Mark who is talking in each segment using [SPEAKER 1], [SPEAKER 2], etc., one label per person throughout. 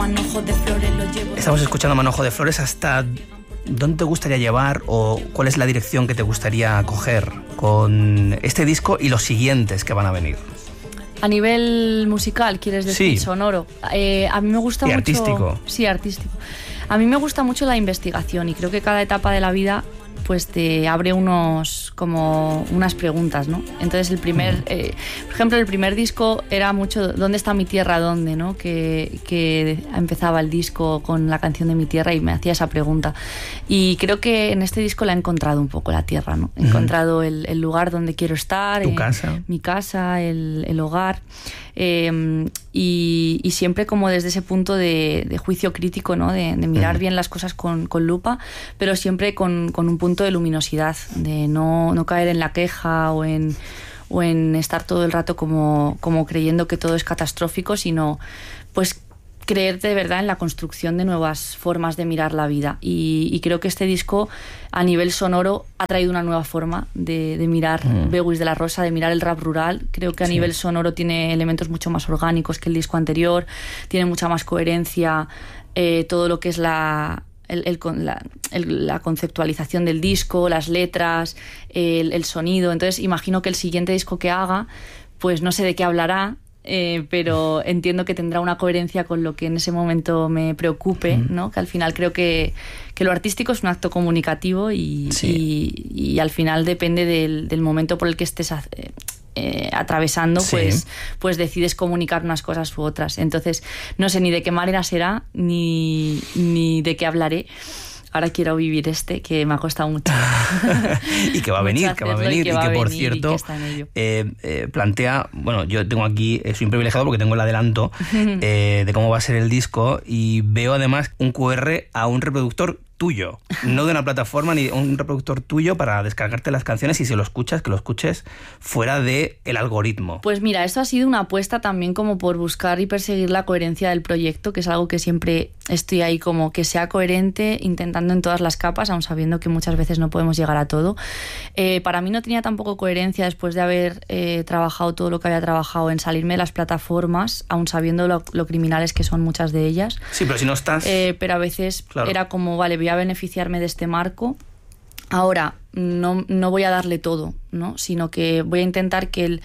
[SPEAKER 1] manojos de flores los llevo.
[SPEAKER 2] Estamos escuchando Manojo de Flores. ¿Hasta dónde te gustaría llevar o cuál es la dirección que te gustaría coger con este disco y los siguientes que van a venir?
[SPEAKER 1] A nivel musical, ¿quieres decir?
[SPEAKER 2] Sí.
[SPEAKER 1] Sonoro. A mí me gusta mucho...
[SPEAKER 2] artístico.
[SPEAKER 1] Sí, artístico. A mí me gusta mucho la investigación y creo que cada etapa de la vida pues te abre unas preguntas, ¿no? Entonces por ejemplo, el primer disco era mucho ¿dónde está mi tierra? ¿Dónde? ¿No? Que empezaba el disco con la canción de Mi Tierra y me hacía esa pregunta. Y creo que en este disco la he encontrado un poco la tierra, ¿no? He encontrado el lugar donde quiero estar.
[SPEAKER 2] Tu casa.
[SPEAKER 1] Mi casa, el hogar. Y siempre como desde ese punto de juicio crítico, ¿no? De mirar bien las cosas con lupa, pero siempre con un punto de luminosidad, de no caer en la queja o en estar todo el rato como creyendo que todo es catastrófico, sino pues creer de verdad en la construcción de nuevas formas de mirar la vida. Y creo que este disco, a nivel sonoro, ha traído una nueva forma de mirar Beguis de la Rosa, de mirar el rap rural. Creo que a nivel sonoro tiene elementos mucho más orgánicos que el disco anterior, tiene mucha más coherencia, todo lo que es la conceptualización del disco, las letras, el sonido. Entonces imagino que el siguiente disco que haga, pues no sé de qué hablará, pero entiendo que tendrá una coherencia con lo que en ese momento me preocupe, ¿no? Que al final creo que lo artístico es un acto comunicativo y al final depende del momento por el que estés atravesando, pues decides comunicar unas cosas u otras. Entonces no sé ni de qué manera será ni de qué hablaré. Ahora quiero vivir que me ha costado mucho.
[SPEAKER 2] Y que va a venir, y que por cierto plantea, bueno, yo tengo aquí, soy un privilegiado porque tengo el adelanto de cómo va a ser el disco y veo además un QR a un reproductor tuyo, no de una plataforma ni un reproductor tuyo para descargarte las canciones y si lo escuchas, que lo escuches fuera del algoritmo.
[SPEAKER 1] Pues mira, esto ha sido una apuesta también como por buscar y perseguir la coherencia del proyecto, que es algo que siempre estoy ahí como que sea coherente, intentando en todas las capas, aun sabiendo que muchas veces no podemos llegar a todo. Para mí no tenía tampoco coherencia después de haber trabajado todo lo que había trabajado en salirme de las plataformas, aun sabiendo lo criminales que son muchas de ellas.
[SPEAKER 2] Sí, pero si no estás...
[SPEAKER 1] pero a veces
[SPEAKER 2] claro.
[SPEAKER 1] Era como, vale, voy a beneficiarme de este marco. Ahora no voy a darle todo, ¿no? Sino que voy a intentar que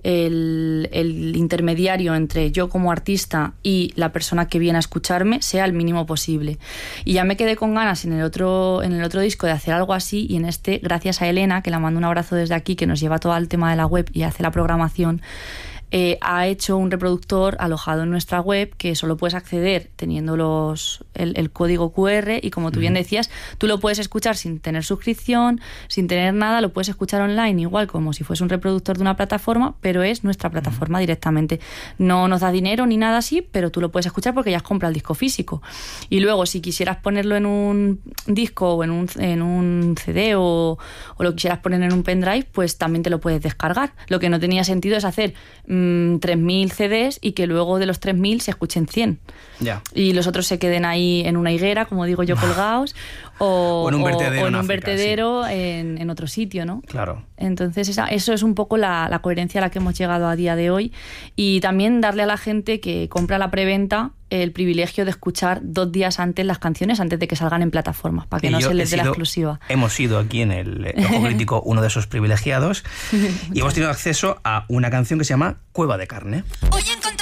[SPEAKER 1] el intermediario entre yo como artista y la persona que viene a escucharme sea el mínimo posible. Y ya me quedé con ganas en el otro disco de hacer algo así, y en este, gracias a Elena, que la mando un abrazo desde aquí, que nos lleva todo el tema de la web y hace la programación, ha hecho un reproductor alojado en nuestra web que solo puedes acceder teniendo el código QR y, como tú bien decías, tú lo puedes escuchar sin tener suscripción, sin tener nada, lo puedes escuchar online igual como si fuese un reproductor de una plataforma, pero es nuestra plataforma directamente. No nos da dinero ni nada así, pero tú lo puedes escuchar porque ya has comprado el disco físico. Y luego, si quisieras ponerlo en un disco o en un CD o lo quisieras poner en un pendrive, pues también te lo puedes descargar. Lo que no tenía sentido es hacer 3.000 CDs y que luego de los 3.000 se escuchen 100.
[SPEAKER 2] Ya.
[SPEAKER 1] Y los otros se queden ahí en una higuera, como digo yo, colgados, o en un vertedero en otro sitio, ¿no?
[SPEAKER 2] Claro.
[SPEAKER 1] Entonces eso es un poco la coherencia a la que hemos llegado a día de hoy, y también darle a la gente que compra la preventa el privilegio de escuchar 2 días antes las canciones, antes de que salgan en plataformas, para que no se les dé la exclusiva.
[SPEAKER 2] Hemos sido aquí en el Ojo Crítico uno de esos privilegiados y hemos tenido acceso a una canción que se llama Cueva de Carne.